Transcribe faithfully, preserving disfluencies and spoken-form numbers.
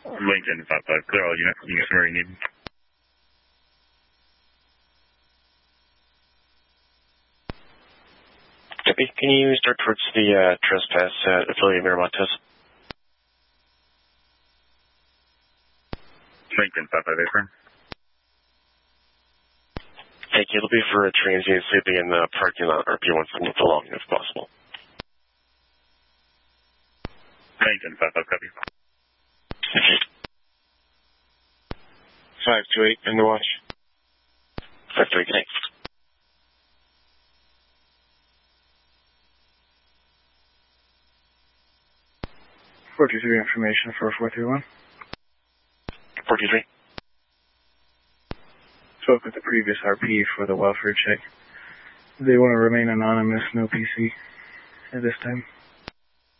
Lincoln five five, clear all units. You get where you need. Copy. Can you start towards the uh, trespass at affiliate Miramontes? Lincoln five five, affirm. Thank you. It'll be for a transient sleeping in the parking lot or P one for long if possible. Lincoln five five, copy. Okay. five two eight, in the watch. five two eight, thanks. four two three information for four three one. four two three. Spoke with the previous R P for the welfare check. They want to remain anonymous, no P C at this time.